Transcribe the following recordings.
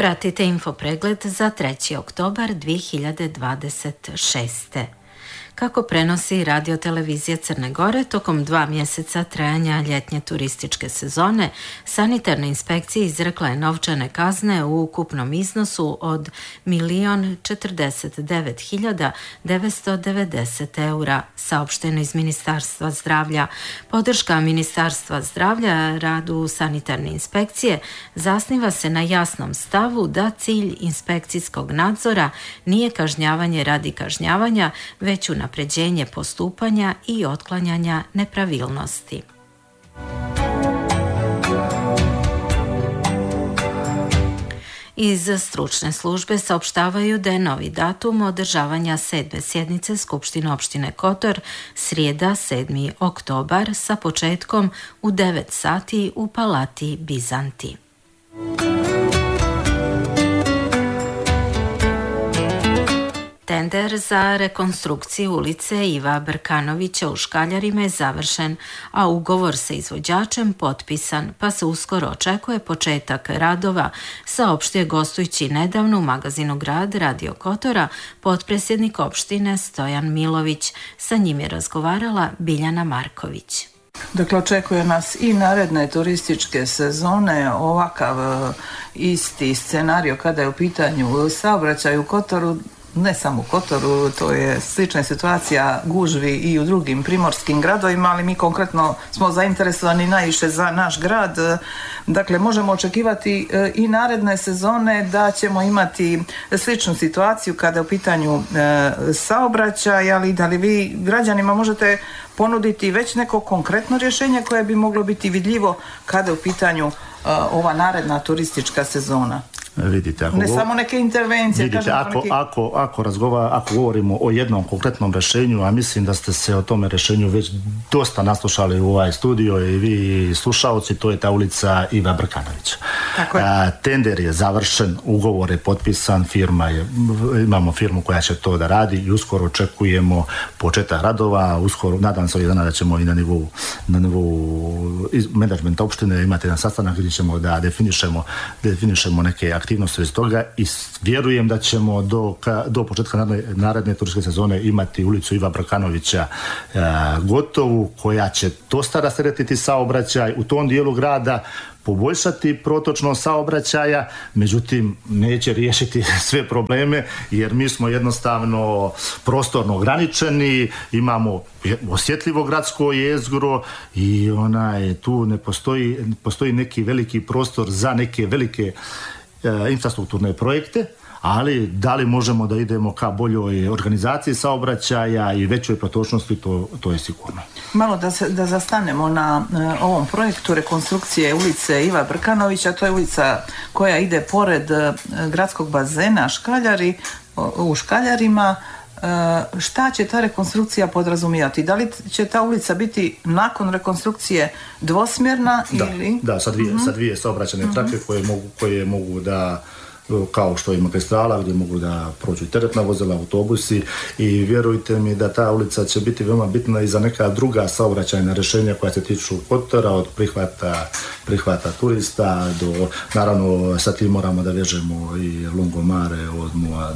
Pratite infopregled za 3. oktobar 2026. Kako prenosi radiotelevizija Crne Gore, tokom 2 mjeseca trajanja ljetnje turističke sezone, sanitarna inspekcija izrekla je novčane kazne u ukupnom iznosu od 1.049.990 eura, saopšteno iz Ministarstva zdravlja. Podrška Ministarstva zdravlja radu sanitarne inspekcije zasniva se na jasnom stavu da cilj inspekcijskog nadzora nije kažnjavanje radi kažnjavanja, već unapređenje postupanja i otklanjanja nepravilnosti. Iz stručne službe saopštavaju da je novi datum održavanja 7. sjednice Skupštine opštine Kotor srijeda 7. oktobar sa početkom u 9 sati u Palati Bizanti. Tender za rekonstrukciju ulice Iva Brkanovića u Škaljarima je završen, a ugovor sa izvođačem potpisan, pa se uskoro očekuje početak radova, saopštio gostujući nedavno u magazinu Grad Radio Kotora potpredsjednik opštine Stojan Milović. Sa njim je razgovarala Biljana Marković. Dakle, očekuje nas i naredne turističke sezone, ovakav isti scenario kada je u pitanju saobraćaj u Kotoru. Ne samo u Kotoru, to je slična situacija gužvi i u drugim primorskim gradovima, ali mi konkretno smo zainteresovani najviše za naš grad. Dakle, možemo očekivati i naredne sezone da ćemo imati sličnu situaciju kada je u pitanju saobraćaj, ali da li vi građanima možete ponuditi već neko konkretno rješenje koje bi moglo biti vidljivo kada je u pitanju ova naredna turistička sezona? Vidite, ne samo neke intervencije. Vidite, ako govorimo o jednom konkretnom rješenju, a mislim da ste se o tome rješenju već dosta naslušali u ovaj studio i vi slušaoci, to je ta ulica Iva Brkanovića. Tender je završen, ugovor je potpisan, imamo firmu koja će to da radi i uskoro očekujemo početak radova, uskoro, nadam se ovih dana da ćemo i na nivou menadžmenta opštine imati jedan sastanak gdje ćemo da definišemo neke aktivnosti iz toga i vjerujem da ćemo do početka naredne turističke sezone imati ulicu Iva Brkanovića gotovu, koja će dosta rasteretiti saobraćaj u tom dijelu grada, poboljšati protočnost saobraćaja, međutim neće riješiti sve probleme jer mi smo jednostavno prostorno ograničeni, imamo osjetljivo gradsko jezgro i tu ne postoji neki veliki prostor za neke velike infrastrukturne projekte, ali da li možemo da idemo ka boljoj organizaciji saobraćaja i većoj protočnosti, to je sigurno. Malo da zastanemo na ovom projektu rekonstrukcije ulice Iva Brkanovića, to je ulica koja ide pored gradskog bazena Škaljari, u Škaljarima. Šta će ta rekonstrukcija podrazumijevati? Da li će ta ulica biti nakon rekonstrukcije dvosmjerna ili... Da, sa dvije saobraćajne trake koje mogu da, kao što je magistrala gdje mogu da prođu teretna vozila, autobusi, i vjerujte mi da ta ulica će biti veoma bitna i za neka druga saobraćajna rješenja koja se tiču Kotora, od prihvata turista do, naravno sa tim moramo da vežemo i Lungomare od Moa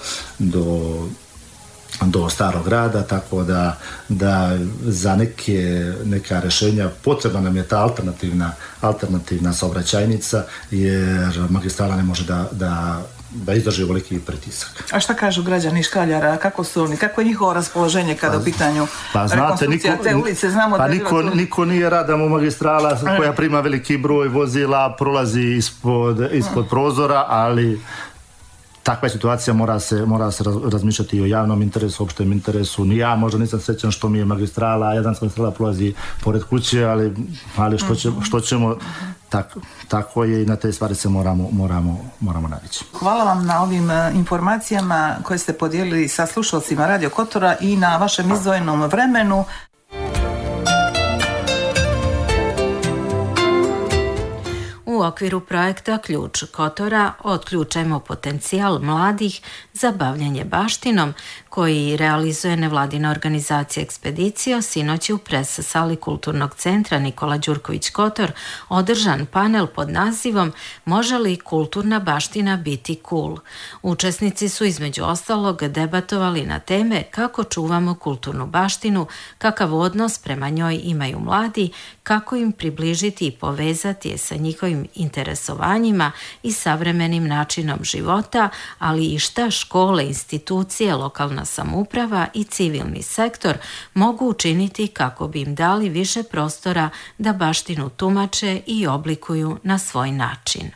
do Starog grada, tako da za neka rješenja potrebna nam je ta alternativna saobraćajnica, jer magistrala ne može da izdrži veliki pritisak. A šta kažu građani Škaljara? Kako su oni? Kako je njihovo raspoloženje kada u pitanju rekonstrukcija te ulice? Znamo da niko nije radan u magistrala koja prima veliki broj vozila, prolazi ispod prozora, ali takva situacija mora se razmišljati o javnom interesu, opštem interesu. Ja možda nisam srećan što mi je magistrala, Jadranska magistrala prolazi pored kuće, ali što ćemo, tako je i na te stvari se moramo navići. Hvala vam na ovim informacijama koje ste podijelili sa slušalcima Radio Kotora i na vašem izdvojenom vremenu. U okviru projekta Ključ Kotora otključajmo potencijal mladih za bavljenje baštinom, koji realizuje nevladina organizacija Ekspedicio, sinoć je u pres sali Kulturnog centra Nikola Đurković Kotor održan panel pod nazivom Može li kulturna baština biti cool? Učesnici su između ostalog debatovali na teme kako čuvamo kulturnu baštinu, kakav odnos prema njoj imaju mladi, kako im približiti i povezati je sa njihovim interesovanjima i savremenim načinom života, ali i šta škole, institucije, lokalna samouprava i civilni sektor mogu učiniti kako bi im dali više prostora da baštinu tumače i oblikuju na svoj način.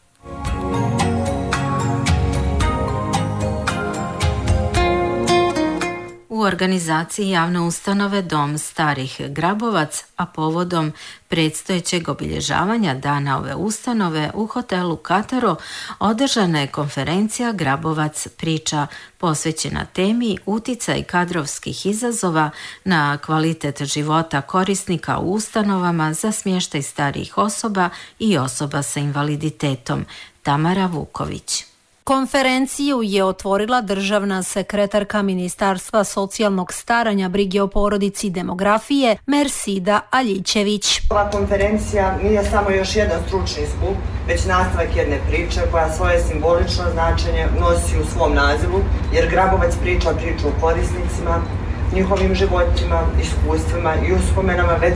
U organizaciji javne ustanove Dom starih Grabovac, a povodom predstojećeg obilježavanja dana ove ustanove u hotelu Kataro, održana je konferencija Grabovac priča posvećena temi uticaj kadrovskih izazova na kvalitet života korisnika u ustanovama za smještaj starijih osoba i osoba sa invaliditetom. Tamara Vuković. Konferenciju je otvorila državna sekretarka Ministarstva socijalnog staranja, brige o porodici i demografije Mersida Aljićević. Ova konferencija nije samo još jedan stručni skup, već nastavak jedne priče koja svoje simbolično značenje nosi u svom nazivu, jer Grabovac priča priču o korisnicima, njihovim životima, iskustvima i uspomenama već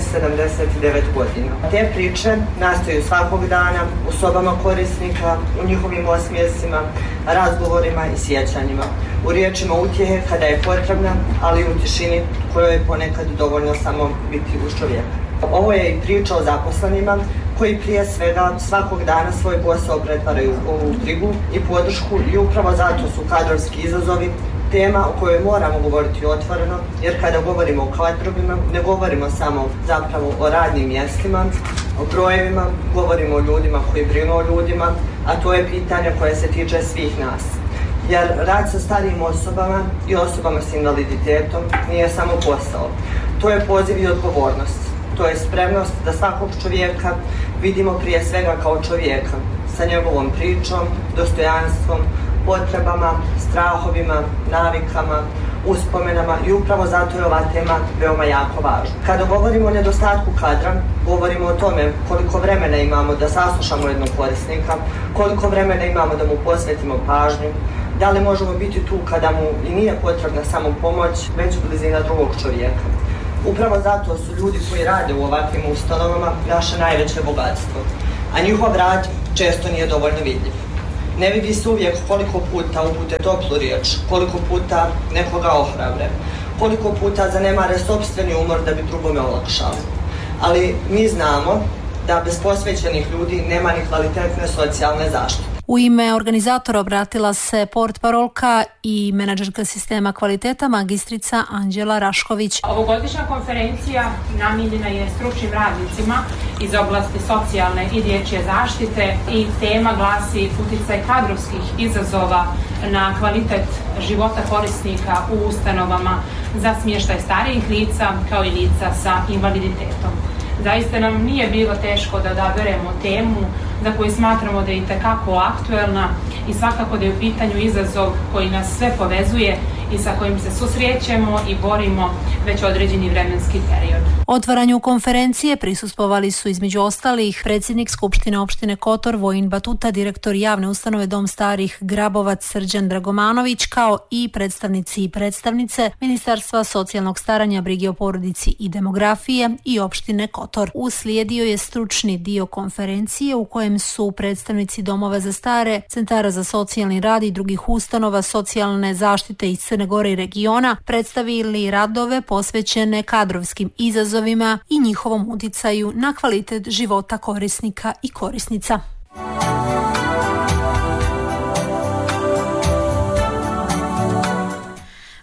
79 godina. Te priče nastaju svakog dana u sobama korisnika, u njihovim osmijesima, razgovorima i sjećanjima, u riječima utjehe kada je potrebna, ali i u tišini kojoj je ponekad dovoljno samo biti uz čovjeka. Ovo je i priča o zaposlenima koji prije svega svakog dana svoj posao pretvaraju u brigu i podršku i upravo zato su kadrovski izazovi tema o kojoj moramo govoriti otvoreno, jer kada govorimo o kadrovima, ne govorimo samo zapravo o radnim mjestima, o brojevima, govorimo o ljudima koji brinu o ljudima, a to je pitanje koje se tiče svih nas. Jer rad sa starijim osobama i osobama s invaliditetom nije samo posao. To je poziv i odgovornost. To je spremnost da svakog čovjeka vidimo prije svega kao čovjeka, sa njegovom pričom, dostojanstvom, potrebama, strahovima, navikama, uspomenama i upravo zato je ova tema veoma jako važna. Kada govorimo o nedostatku kadra, govorimo o tome koliko vremena imamo da saslušamo jednog korisnika, koliko vremena imamo da mu posvetimo pažnju, da li možemo biti tu kada mu i nije potrebna samo pomoć, već blizina drugog čovjeka. Upravo zato su ljudi koji rade u ovakvim ustanovama naše najveće bogatstvo, a njihov rad često nije dovoljno vidljiv. Ne vidi se uvijek koliko puta upute toplu riječ, koliko puta nekoga ohrabre, koliko puta zanemare sopstveni umor da bi drugome olakšali. Ali mi znamo da bez posvećenih ljudi nema ni kvalitetne socijalne zaštite. U ime organizatora obratila se portparolka i menadžerka sistema kvaliteta magistrica Anđela Rašković. Ovogodišnja konferencija namijenjena je stručnim radnicima iz oblasti socijalne i dječje zaštite i tema glasi uticaj kadrovskih izazova na kvalitet života korisnika u ustanovama za smještaj starijih lica kao i lica sa invaliditetom. Zaista nam nije bilo teško da odaberemo temu za koju smatramo da je itekako aktuelna i svakako da je u pitanju izazov koji nas sve povezuje i sa kojim se susrećemo i borimo već određeni vremenski period. Otvaranju konferencije prisustvovali su između ostalih predsjednik Skupštine opštine Kotor Vojin Batuta, direktor javne ustanove Dom starih Grabovac Srđan Dragomanović, kao i predstavnici i predstavnice Ministarstva socijalnog staranja, brige o porodici i demografije i opštine Kotor. Uslijedio je stručni dio konferencije u kojem su predstavnici domova za stare, centara za socijalni rad i drugih ustanova socijalne zaštite iz Crne Gore i regiona predstavili radove posvećene kadrovskim izazovima i njihovom uticaju na kvalitet života korisnika i korisnica.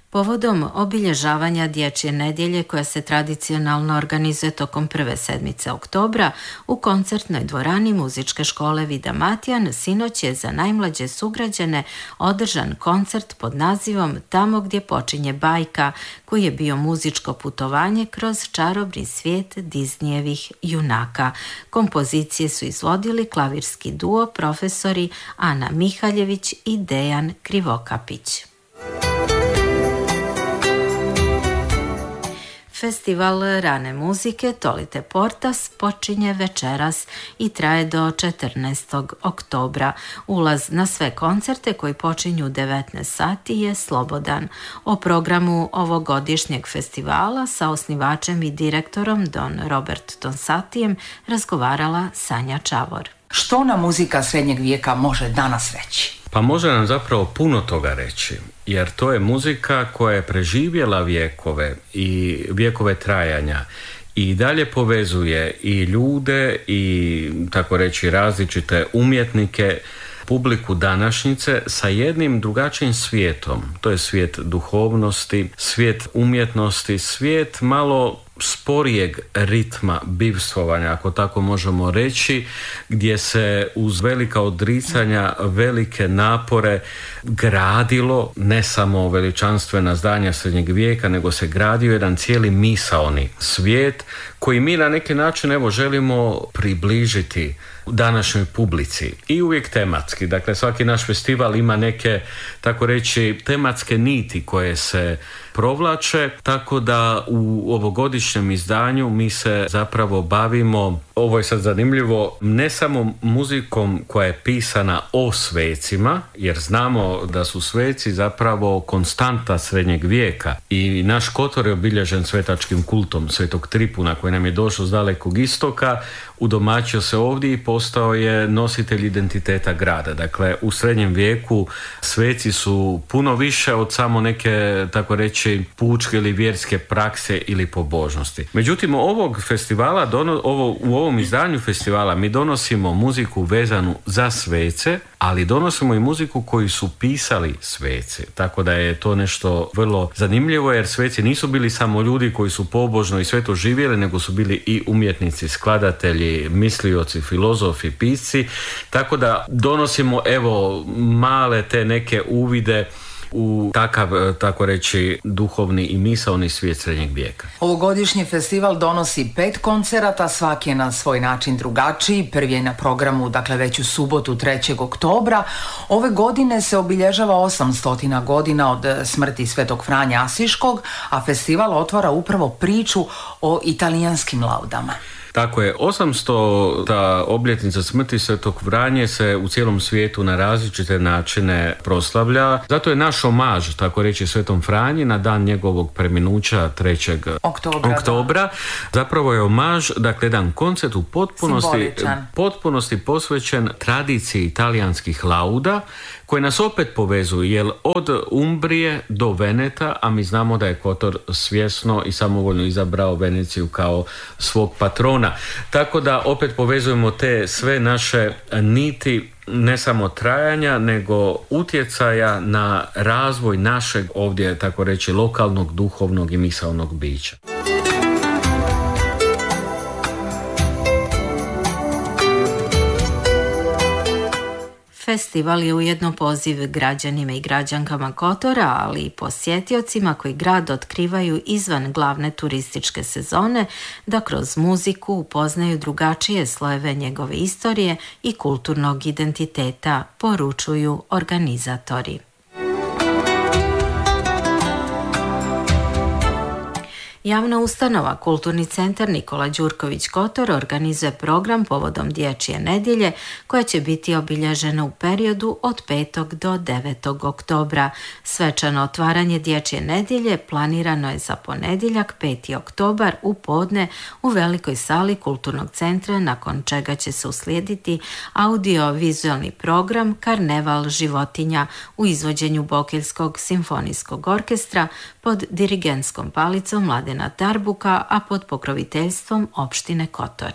Povodom obilježavanja Dječje nedjelje koja se tradicionalno organizuje tokom prve sedmice oktobra u koncertnoj dvorani Muzičke škole Vida Matijan sinoć je za najmlađe sugrađane održan koncert pod nazivom Tamo gdje počinje bajka, koji je bio muzičko putovanje kroz čarobni svijet Disneyevih junaka. Kompozicije su izvodili klavirski duo profesori Ana Mihaljević i Dejan Krivokapić. Festival rane muzike Tolite Portas počinje večeras i traje do 14. oktobra. Ulaz na sve koncerte koji počinju u 19 sati je slobodan. O programu ovogodišnjeg festivala sa osnivačem i direktorom Don Robert Tonsatijem razgovarala Sanja Čavor. Što nam muzika srednjeg vijeka može danas reći? Pa može nam zapravo puno toga reći, jer to je muzika koja je preživjela vijekove i vijekove trajanja i dalje povezuje i ljude i tako reći različite umjetnike, publiku današnjice sa jednim drugačijim svijetom. To je svijet duhovnosti, svijet umjetnosti, svijet malo sporijeg ritma bivstvovanja, ako tako možemo reći, gdje se uz velika odricanja, velike napore gradilo ne samo veličanstvena zdanja srednjeg vijeka, nego se gradio jedan cijeli misaoni svijet koji mi na neki način želimo približiti današnjoj publici i uvijek tematski. Dakle, svaki naš festival ima neke, tako reći, tematske niti koje se provlače, tako da u ovogodišnjem izdanju mi se zapravo bavimo, ovo je sad zanimljivo, ne samo muzikom koja je pisana o svecima, jer znamo da su sveci zapravo konstanta srednjeg vijeka i naš Kotor je obilježen svetačkim kultom Svetog Tripuna koji nam je došao s dalekog istoka, udomaćio se ovdje i postao je nositelj identiteta grada. Dakle, u srednjem vijeku sveci su puno više od samo neke, tako reći, pučke ili vjerske prakse ili pobožnosti. Međutim, ovog festivala, u ovom izdanju festivala mi donosimo muziku vezanu za svece, ali donosimo i muziku koju su pisali sveci. Tako da je to nešto vrlo zanimljivo, jer sveci nisu bili samo ljudi koji su pobožno i sveto živjeli, nego su bili i umjetnici, skladatelji, mislioci, filozofi, pisci. Tako da donosimo male te neke uvide u takav, tako reći, duhovni i misaoni svijet srednjeg vijeka. Ovogodišnji festival donosi 5 koncerata, svaki je na svoj način drugačiji. Prvi je na programu, dakle, već u subotu 3. oktobra. Ove godine se obilježava 800 godina od smrti Svetog Franje Asiškog, a festival otvara upravo priču o italijanskim laudama. Tako je, 800. obljetnica smrti Svetog Franje se u cijelom svijetu na različite načine proslavlja. Zato je naš omaž, tako reći, Svetom Franji na dan njegovog preminuća 3. oktobra. Zapravo je omaž, dakle, jedan koncert u potpunosti posvećen tradiciji italijanskih lauda, koje nas opet povezuju, jer od Umbrije do Veneta, a mi znamo da je Kotor svjesno i samovoljno izabrao Veneciju kao svog patrona. Tako da opet povezujemo te sve naše niti, ne samo trajanja, nego utjecaja na razvoj našeg ovdje, tako reći, lokalnog, duhovnog i misaonog bića. Festival je ujedno poziv građanima i građankama Kotora, ali i posjetiocima koji grad otkrivaju izvan glavne turističke sezone, da kroz muziku upoznaju drugačije slojeve njegove istorije i kulturnog identiteta, poručuju organizatori. Javna ustanova Kulturni centar Nikola Đurković Kotor organizuje program povodom Dječje nedjelje koja će biti obilježena u periodu od 5. do 9. oktobra. Svečano otvaranje Dječje nedjelje planirano je za ponedjeljak 5. oktobar u podne u velikoj sali Kulturnog centra, nakon čega će se uslijediti audio-vizualni program Karneval životinja u izvođenju Bokeljskog simfonijskog orkestra pod dirigentskom palicom Mladena Tarbuka, a pod pokroviteljstvom opštine Kotor.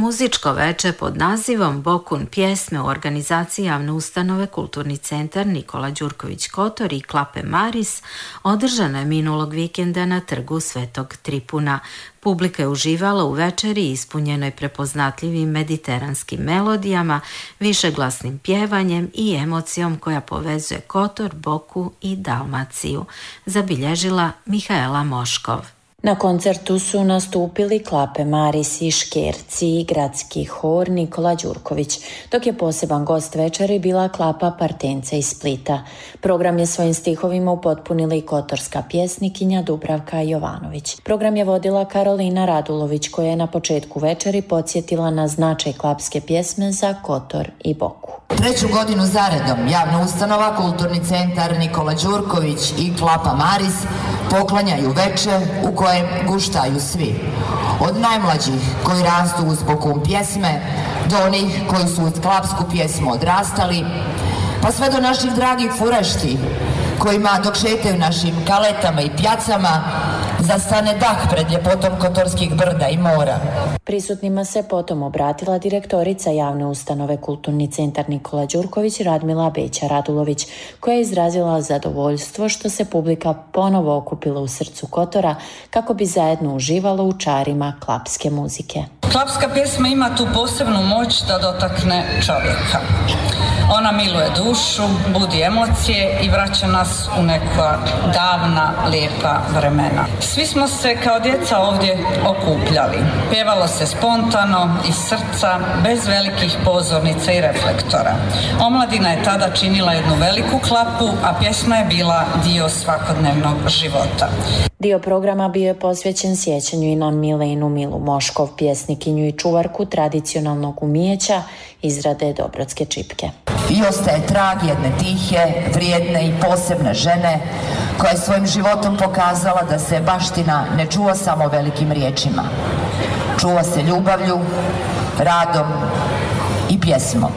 Muzičko veče pod nazivom Bokun pjesme u organizaciji javne ustanove Kulturni centar Nikola Đurković Kotor i Klape Maris održano je minulog vikenda na trgu Svetog Tripuna. Publika je uživala u večeri ispunjenoj prepoznatljivim mediteranskim melodijama, višeglasnim pjevanjem i emocijom koja povezuje Kotor, Boku i Dalmaciju, zabilježila Mihaela Moškov. Na koncertu su nastupili Klape Maris i Škerci i gradski hor Nikola Đurković, dok je poseban gost večeri bila Klapa Partence iz Splita. Program je svojim stihovima upotpunila i kotorska pjesnikinja Dubravka Jovanović. Program je vodila Karolina Radulović, koja je na početku večeri podsjetila na značaj klapske pjesme za Kotor i Boku. Treću godinu zaredom javna ustanova Kulturni centar Nikola Đurković i Klapa Maris poklanjaju veče u kojem guštaju svi. Od najmlađih koji rastu uz Bokun pjesme, do onih koji su uz klapsku pjesmu odrastali, pa sve do naših dragih furešti, kojima dok šetaju našim kaletama i pjacama zastane dah pred ljepotom kotorskih brda i mora. Prisutnima se potom obratila direktorica javne ustanove Kulturni centar Nikola Đurković Radmila Beća Radulović, koja je izrazila zadovoljstvo što se publika ponovo okupila u srcu Kotora kako bi zajedno uživalo u čarima klapske muzike. Klapska pjesma ima tu posebnu moć da dotakne čovjeka. Ona miluje dušu, budi emocije i vraća nas u neka davna, lijepa vremena. Svi smo se kao djeca ovdje okupljali. Pjevalo se spontano, iz srca, bez velikih pozornica i reflektora. Omladina je tada činila jednu veliku klapu, a pjesma je bila dio svakodnevnog života. Dio programa bio je posvećen sjećanju i na Milenu Milu Moškov, pjesnikinju i čuvarku tradicionalnog umijeća izrade Dobrodske čipke. I ostaje trag jedne tihe, vrijedne i posebne žene koja je svojim životom pokazala da se baština ne čuva samo velikim riječima. Čuva se ljubavlju, radom i pjesmom.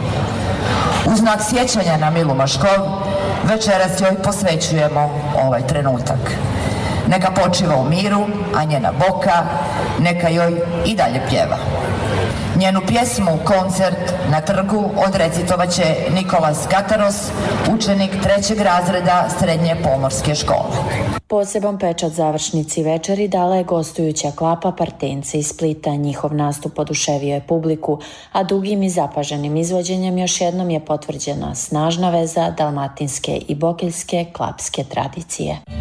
U znak sjećanja na Milu Moškov večeras joj posvećujemo ovaj trenutak. Neka počiva u miru, a njena Boka neka joj i dalje pjeva. Njenu pjesmu koncert na trgu odrecitovat će Nikolas Gataros, učenik 3. razreda Srednje pomorske škole. Poseban pečat završnici večeri dala je gostujuća Klapa Partence iz Splita. Njihov nastup oduševio je publiku, a dugim i zapaženim izvođenjem još jednom je potvrđena snažna veza dalmatinske i bokeljske klapske tradicije.